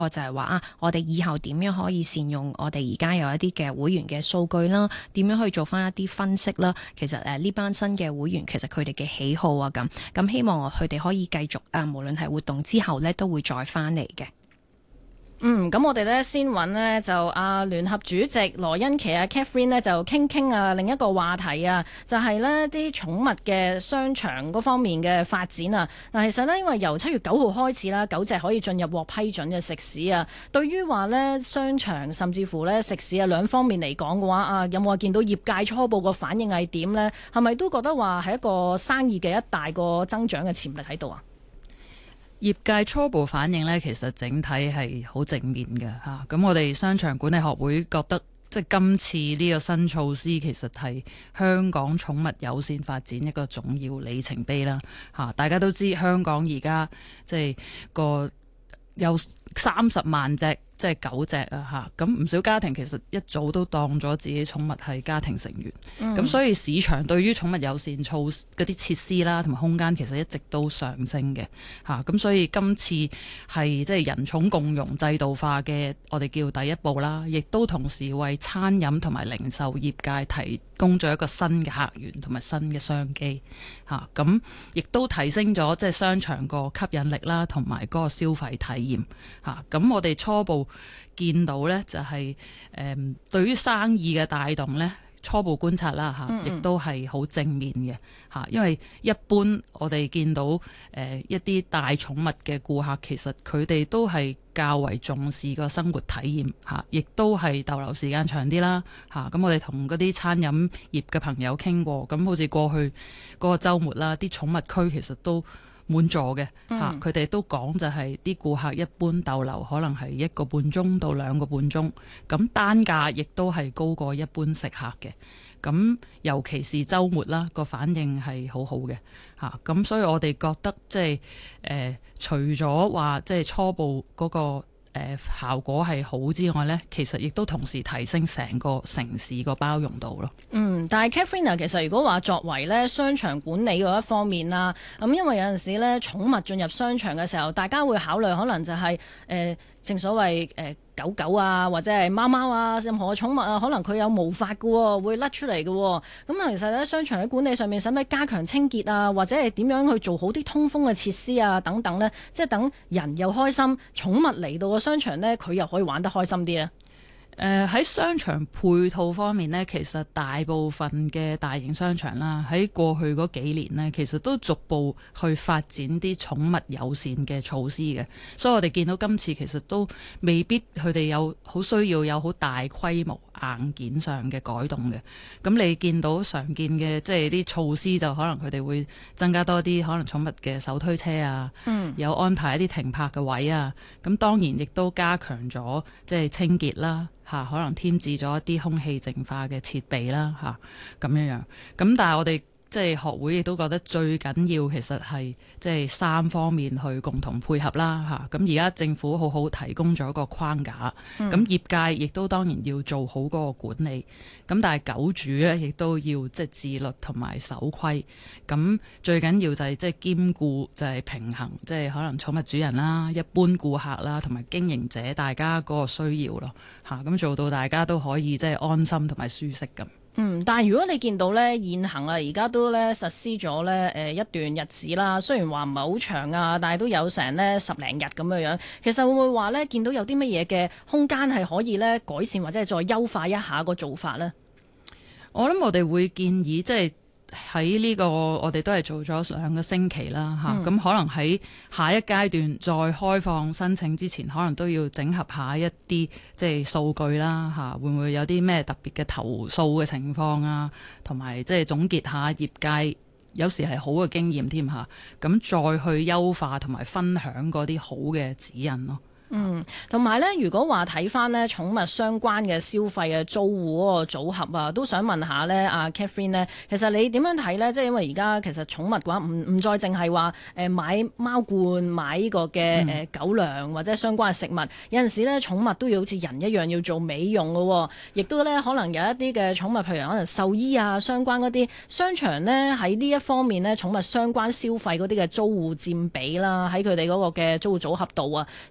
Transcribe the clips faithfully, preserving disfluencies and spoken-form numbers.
我就係話啊，我哋以後點樣可以善用我哋而家有一啲嘅會員嘅數據啦，點樣去做翻一啲分析啦。其實誒呢班新嘅會員其實佢哋嘅喜好啊咁，咁希望佢哋可以繼續啊，無論係活動之後呢，都會再翻嚟嘅。 嗯，咁我哋咧先揾呢，就阿聯合主席羅欣琪啊 Catherine 呢，就傾傾啊另一個話題啊，就係呢啲寵物嘅商場嗰方面嘅發展啊。嗱，其實呢，因為由七月九號開始啦，狗隻可以進入獲批准嘅食肆啊。對於話呢商場甚至乎呢食肆啊兩方面嚟講嘅話啊，有冇話見到業界初步個反應係點呢？係咪都覺得話係一個生意嘅一大個增長嘅潛力喺度啊？ 業界初步反應呢，其實整體係好正面嘅嚇。咁、啊、我哋商場管理學會覺得，即係今次呢個新措施其實係香港寵物友善發展一個重要里程碑啦嚇、啊。大家都知香港而家即係個有三十萬隻即係狗隻啊嚇，咁唔少家庭其實一早都當咗自己寵物係家庭成員，咁、嗯、所以市場對於寵物友善措嗰啲設施啦同埋空間其實一直都上升嘅嚇，咁所以今次係即係人寵共融制度化嘅我哋叫第一步啦，亦都同時為餐飲同埋零售業界提供咗一個新嘅客源同埋新嘅商機嚇，咁亦都提升咗即係商場個吸引力啦，同埋嗰個消費體驗嚇，咁我哋初步見到呢就係、是、誒、嗯、對於生意嘅帶動呢，初步觀察啦嚇，亦都係好正面嘅嚇，因為一般我哋見到誒、呃、一啲大寵物嘅顧客，其實佢哋都係較為重視個生活體驗嚇，亦都係逗留時間長啲啦嚇。咁我哋同嗰啲餐飲業嘅朋友傾過，咁好似過去嗰個週末啦，啲寵物區其實都滿座嘅嚇，佢哋、嗯、都講就係啲顧客一般逗留可能係一個半鐘到兩個半鐘，咁單價亦都係高過一般食客嘅，咁尤其是週末啦，個反應係好好嘅嚇，咁所以我哋覺得即係誒，除咗話即係初步嗰、嗰個。誒、呃、效果係好之外呢，其實亦都同時提升成個城市個包容度咯。 嗯，但係 Catherine 其實如果話作為呢商場管理嗰一方面啦，咁、嗯、因為有陣時呢寵物進入商場嘅時候，大家會考慮可能就係、是、誒、呃、正所謂誒、呃、狗狗啊，或者係貓貓啊，任何嘅寵物啊，可能佢有毛髮嘅喎，會甩出嚟嘅喎。咁其實呢，商場喺管理上面使唔使加強清潔啊，或者係點樣去做好啲通風嘅設施啊等等呢？即係等人又開心，寵物嚟到個商場呢，佢又可以玩得開心啲咧。 誒喺、呃、商場配套方面呢，其實大部分嘅大型商場啦，喺過去嗰幾年呢，其實都逐步去發展啲寵物友善嘅措施嘅，所以我哋見到今次其實都未必佢哋有好需要有好大規模硬件上嘅改動嘅。咁你見到常見嘅即係啲措施，就可能佢哋會增加多啲可能寵物嘅手推車啊，嗯、有安排一啲停泊嘅位啊，咁當然亦都加強咗即係清潔啦。嚇，可能添置咗一啲空氣淨化嘅設備啦，嚇咁樣樣。咁但係我哋即係學會亦都覺得最緊要其實係即係三方面去共同配合啦，嚇。咁而家政府好好提供咗一個框架，咁、嗯、業界亦都當然要做好嗰個管理。咁但係狗主咧亦都要即係自律同埋守規。咁最緊要就係即係兼顧就係平衡，即係可能寵物主人啦、一般顧客啦同埋經營者大家嗰個需要咯，嚇咁做到大家都可以即係安心同埋舒適咁。 嗯，但係如果你見到咧現行啊，而家都咧實施咗咧誒一段日子啦，雖然話唔係好長啊，但係都有成咧十零日咁樣樣。其實會唔會話咧見到有啲乜嘢嘅空間係可以咧改善或者係再優化一下個做法呢？ 我諗我哋會建議即係喺呢個我哋都係做咗兩個星期啦嚇，咁、嗯、可能喺下一階段再開放申請之前，可能都要整合下一啲即係數據啦嚇，會唔會有啲咩特別嘅投訴嘅情況啊，同埋即係總結下業界有時係好嘅經驗添嚇，咁再去優化同埋分享嗰啲好嘅指引咯。 嗯，同埋咧，如果話睇翻咧寵物相關嘅消費嘅租戶嗰個組合啊，都想問下咧，阿 Catherine 咧，其實你點樣睇咧？即係因為而家其實寵物嘅話，唔唔再淨係話誒買貓罐、買呢個嘅誒狗糧或者相關嘅食物，嗯、有陣時咧寵物都要好似人一樣要做美容嘅，亦都咧可能有一啲嘅寵物，譬如可能獸醫啊相關嗰啲商場咧喺呢一方面咧寵物相關消費嗰啲嘅租戶佔比啦，喺佢哋嗰個嘅租戶組合度啊，算唔算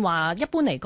話一般嚟講